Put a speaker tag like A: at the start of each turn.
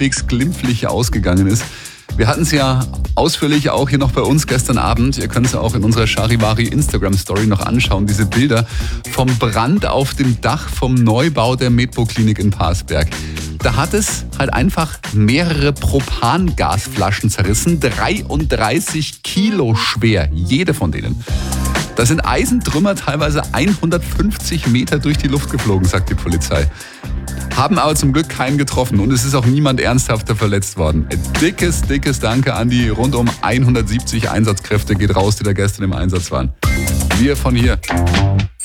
A: halbwegs glimpflich ausgegangen ist. Wir hatten es ja ausführlich auch hier noch bei uns gestern Abend. Ihr könnt es ja auch in unserer Charivari Instagram-Story noch anschauen, diese Bilder vom Brand auf dem Dach vom Neubau der Medpo-Klinik in Parsberg. Da hat es halt einfach mehrere Propangasflaschen zerrissen, 33 Kilo schwer, jede von denen. Da sind Eisentrümmer teilweise 150 Meter durch die Luft geflogen, sagt die Polizei. Haben aber zum Glück keinen getroffen und es ist auch niemand ernsthafter verletzt worden. Ein dickes Danke an die rund um 170 Einsatzkräfte geht raus, die da gestern im Einsatz waren. Wir von hier.